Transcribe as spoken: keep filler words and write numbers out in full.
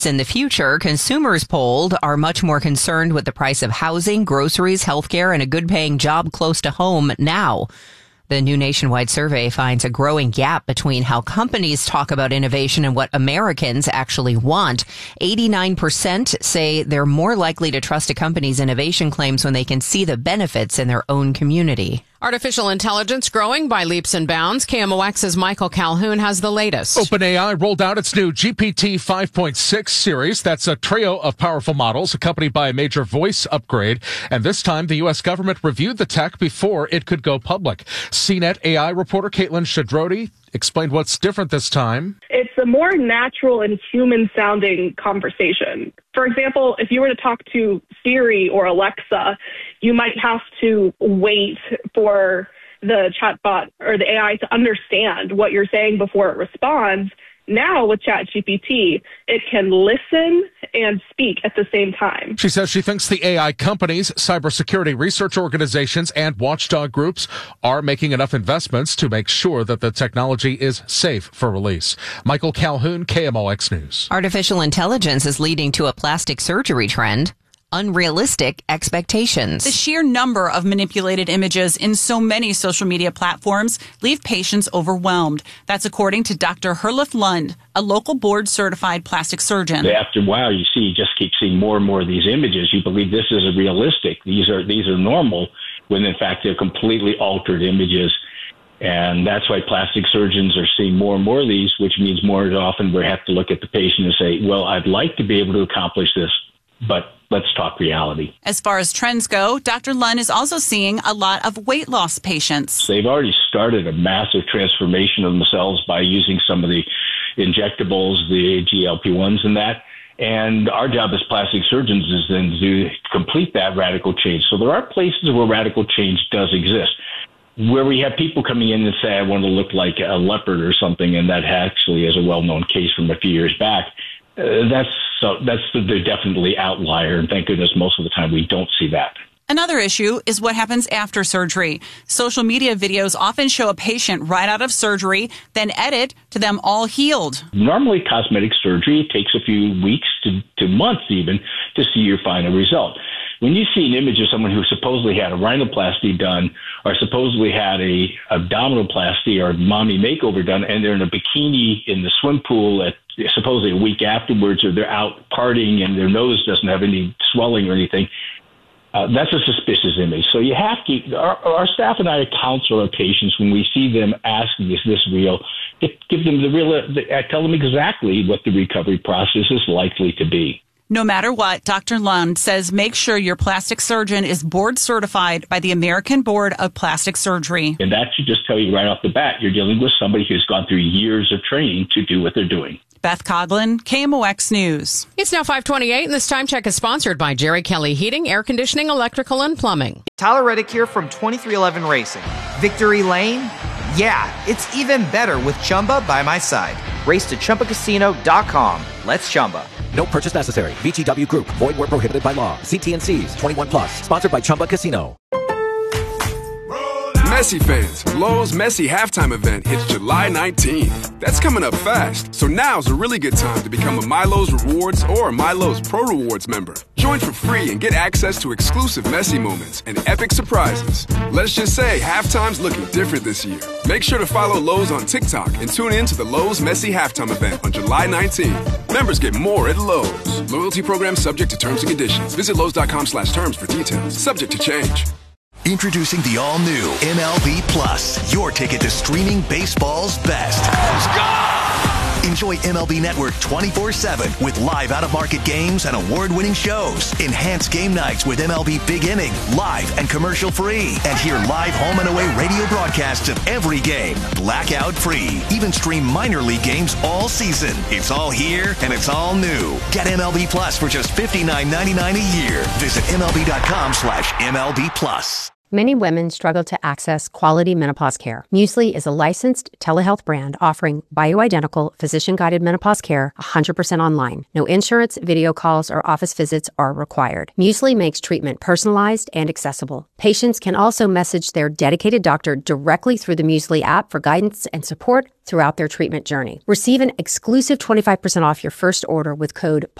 In the future, consumers polled are much more concerned with the price of housing, groceries, healthcare, and a good-paying job close to home now. The new nationwide survey finds a growing gap between how companies talk about innovation and what Americans actually want. eighty-nine percent say they're more likely to trust a company's innovation claims when they can see the benefits in their own community. Artificial intelligence growing by leaps and bounds. K M O X's Michael Calhoun has the latest. OpenAI rolled out its new G P T five point six series. That's a trio of powerful models accompanied by a major voice upgrade. And this time, the U S government reviewed the tech before it could go public. C net A I reporter Caitlin Shadrodi explained what's different this time. It's a more natural and human-sounding conversation. For example, if you were to talk to Siri or Alexa, you might have to wait for the chatbot or the A I to understand what you're saying before it responds. Now with ChatGPT, it can listen and speak at the same time. She says she thinks the A I companies, cybersecurity research organizations, and watchdog groups are making enough investments to make sure that the technology is safe for release. Michael Calhoun, K M O X News. Artificial intelligence is leading to a plastic surgery trend. Unrealistic expectations. The sheer number of manipulated images in so many social media platforms leave patients overwhelmed. That's according to Doctor Herlif Lund, a local board-certified plastic surgeon. After a while, you see, you just keep seeing more and more of these images. You believe this is realistic. These are these are normal, when in fact they're completely altered images. And that's why plastic surgeons are seeing more and more of these, which means more often we have to look at the patient and say, well, I'd like to be able to accomplish this, but let's talk reality. As far as trends go, Doctor Lund is also seeing a lot of weight loss patients. They've already started a massive transformation of themselves by using some of the injectables, the G L P ones and that. And our job as plastic surgeons is then to complete that radical change. So there are places where radical change does exist, where we have people coming in and say, I want to look like a leopard or something, and that actually is a well-known case from a few years back. Uh, that's so that's the, the definitely outlier, and thank goodness most of the time we don't see that. Another issue is what happens after surgery. Social media videos often show a patient right out of surgery, then edit to them all healed. Normally, cosmetic surgery takes a few weeks to, to months even to see your final result. When you see an image of someone who supposedly had a rhinoplasty done or supposedly had a abdominoplasty or mommy makeover done, and they're in a bikini in the swim pool at supposedly a week afterwards, or they're out partying and their nose doesn't have any swelling or anything, uh, that's a suspicious image. So you have to, our, our staff and I counsel our patients when we see them asking, is this real? Give them the real, I tell them exactly what the recovery process is likely to be. No matter what, Doctor Lund says make sure your plastic surgeon is board certified by the American Board of Plastic Surgery. And that should just tell you right off the bat, you're dealing with somebody who's gone through years of training to do what they're doing. Beth Coughlin, K M O X News. It's now five twenty-eight, and this time check is sponsored by Jerry Kelly Heating, Air Conditioning, Electrical, and Plumbing. Tyler Reddick here from twenty-three eleven Racing. Victory Lane? Yeah, it's even better with Chumba by my side. Race to Chumba Casino dot com. Let's Chumba. No purchase necessary. V G W Group. Void where prohibited by law. See T and C's. twenty-one plus. Sponsored by Chumba Casino. Messi fans, Lowe's Messi halftime event hits July nineteenth. That's coming up fast, so now's a really good time to become a MyLowe's Rewards or MyLowe's Pro Rewards member. Join for free and get access to exclusive Messi moments and epic surprises. Let's just say halftime's looking different this year. Make sure to follow Lowe's on TikTok and tune in to the Lowe's Messi halftime event on July nineteenth. Members get more at Lowe's. Loyalty program subject to terms and conditions. Visit Lowe's.com slash terms for details. Subject to change. Introducing the all-new M L B Plus, your ticket to streaming baseball's best. Let's go! Enjoy M L B Network twenty-four seven with live out-of-market games and award-winning shows. Enhance game nights with M L B Big Inning, live and commercial-free. And hear live home and away radio broadcasts of every game, blackout-free. Even stream minor league games all season. It's all here, and it's all new. Get M L B Plus for just fifty-nine ninety-nine a year. Visit M L B dot com slash M L B Plus. Many women struggle to access quality menopause care. Muesli is a licensed telehealth brand offering bioidentical, physician-guided menopause care one hundred percent online. No insurance, video calls, or office visits are required. Muesli makes treatment personalized and accessible. Patients can also message their dedicated doctor directly through the Muesli app for guidance and support throughout their treatment journey. Receive an exclusive twenty-five percent off your first order with code